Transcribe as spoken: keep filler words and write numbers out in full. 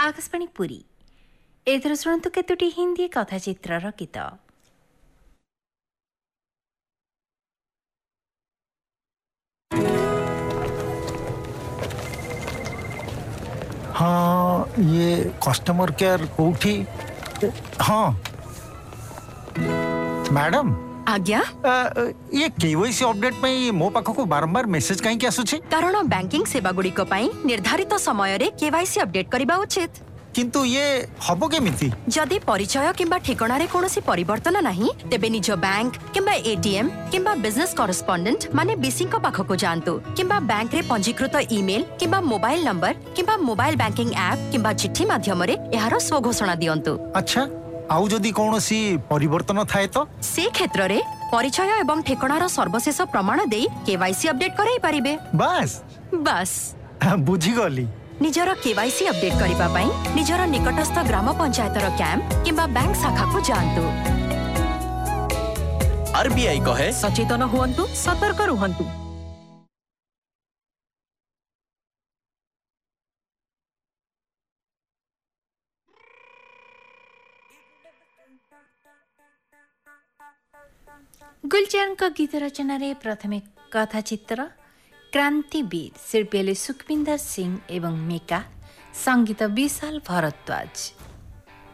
आकाशवाणी पुरी एथर शुणु केतोटी हिंदी कथाचित्रर गीत। हाँ, ये कस्टमर केयर कोठी? हाँ मैडम। आज्ञा। ये केवाईसी अपडेट में मो पाखक बारंबार मेसेज कहीं आसुछि? कारण बैंकिंग सेवा गुडी को पाई निर्धारित समय रे केवाईसी अपडेट करिबा उचित। किंतु ये हबो केमिति? जदि परिचय किंबा ठिकाना रे कोनोसी परिवर्तन नाही तेबे निज बैंक किंबा एटीएम किंबा बिजनेस कॉरेस्पोंडेंट माने बीसी को पाखको जानतु किंबा बैंक रे पंजीकृत ईमेल किंबा मोबाइल नंबर किंबा मोबाइल बैंकिंग ऐप किंबा चिट्ठी माध्यम रे एहारो स्व घोषणा दियंतु। अच्छा, आउ जदि कोनोसी परिवर्तन थाए तो से क्षेत्र रे परिचय एवं ठिकानार सर्वशेष प्रमाण देई केवाईसी अपडेट कराई परिबे। बस बस बुझी गली। निजर केवाईसी अपडेट करिबा पई निजर निकटस्थ ग्राम पंचायतर कैंप किंबा बैंक शाखा को जानतु। आरबीआई कहे सचेतन हुअन्तु, सतर्क रुहन्तु। गुलचरण को गीत रचना रे प्रथमे कथाचित्र क्रांतिवीर शिल्पीले सुखविंदर सिंह एवं मेका, संगीत विशाल भरद्वाज।